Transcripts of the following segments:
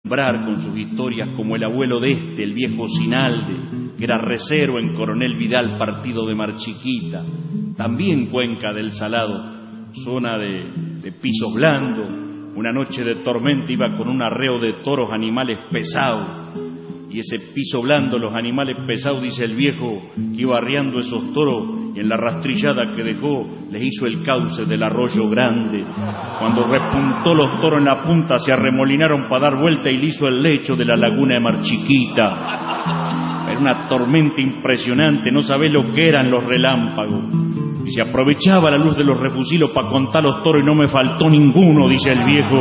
con sus historias como el abuelo de el viejo Sinalde, que era recero en Coronel Vidal, partido de Marchiquita. También Cuenca del Salado, zona de pisos blandos. Una noche de tormenta iba con un arreo de toros, animales pesados. Y ese piso blando, los animales pesados, dice el viejo, que iba arriando esos toros, y en la rastrillada que dejó les hizo el cauce del arroyo grande. Cuando repuntó los toros en la punta, se arremolinaron para dar vuelta y le hizo el lecho de la laguna de Marchiquita. Era una tormenta impresionante, no sabés lo que eran los relámpagos. Y se aprovechaba la luz de los refusilos para contar los toros y no me faltó ninguno, dice el viejo.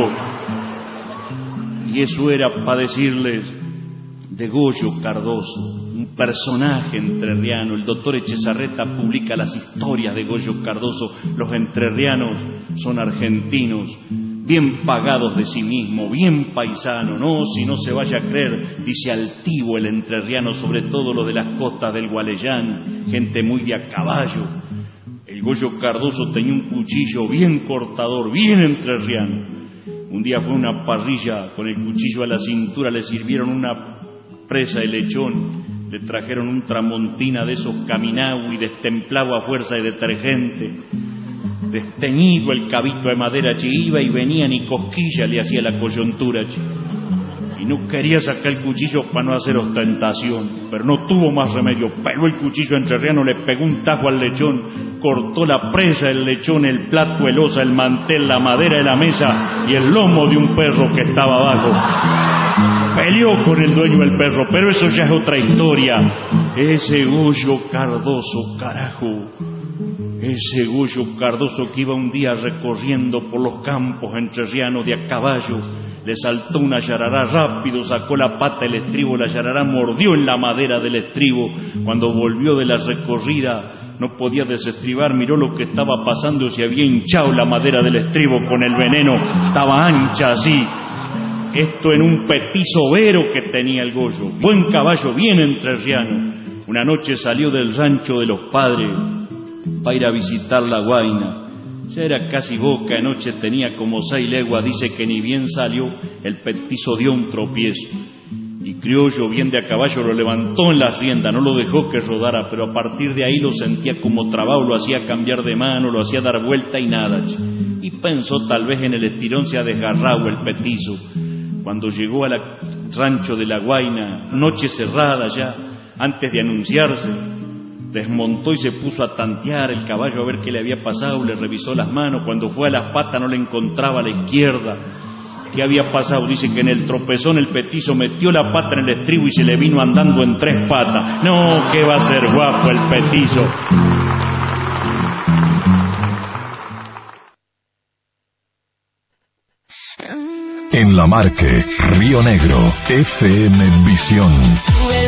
Y eso era para decirles de Goyo Cardoso, un personaje entrerriano. El doctor Echezarreta publica las historias de Goyo Cardoso. Los entrerrianos son argentinos, bien pagados de sí mismo, bien paisano, no, si no se vaya a creer, dice altivo el entrerriano, sobre todo lo de las costas del Gualeyán, gente muy de a caballo. El Goyo Cardoso tenía un cuchillo bien cortador, bien entrerriano. Un día fue a una parrilla con el cuchillo a la cintura, le sirvieron una presa de lechón, le trajeron un tramontina de esos caminau y destemplado a fuerza de detergente, desteñido el cabito de madera, iba y venía, ni cosquilla le hacía la coyuntura, y no quería sacar el cuchillo para no hacer ostentación, pero no tuvo más remedio, peló el cuchillo entrerriano, le pegó un tajo al lechón, cortó la presa, el lechón, el plato, el osa, el mantel, la madera de la mesa y el lomo de un perro que estaba abajo. Peleó con el dueño del perro, pero eso ya es otra historia. Ese Goyo Cardoso, carajo, ese Goyo Cardoso que iba un día recorriendo por los campos entrerrianos de a caballo, le saltó una yarará rápido, sacó la pata del estribo, la yarará mordió en la madera del estribo. Cuando volvió de la recorrida no podía desestribar, miró lo que estaba pasando, se había hinchado la madera del estribo con el veneno, estaba ancha así. Esto en un petizo vero que tenía el Goyo, buen caballo, bien entrerriano. Una noche salió del rancho de los padres para ir a visitar la Guaina. Ya era casi boca, anoche tenía como 6 leguas, dice que ni bien salió, el petizo dio un tropiezo. Y Criollo, bien de a caballo, lo levantó en las riendas, no lo dejó que rodara, pero a partir de ahí lo sentía como trabado, lo hacía cambiar de mano, lo hacía dar vuelta y nada. Y pensó, tal vez en el estirón se ha desgarrado el petizo. Cuando llegó al rancho de la Guaina, noche cerrada ya, antes de anunciarse, desmontó y se puso a tantear el caballo a ver qué le había pasado, le revisó las manos, cuando fue a las patas no le encontraba a la izquierda. ¿Qué había pasado? Dice que en el tropezón el petizo metió la pata en el estribo y se le vino andando en 3 patas. No, que va a ser guapo el petizo. En La Marque, Río Negro, FM Visión.